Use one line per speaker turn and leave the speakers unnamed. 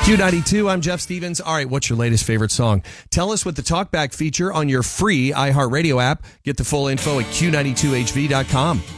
Q92, I'm Jeff Stevens. All right, what's your latest favorite song? Tell us with the Talkback feature on your free iHeartRadio app. Get the full info at Q92HV.com.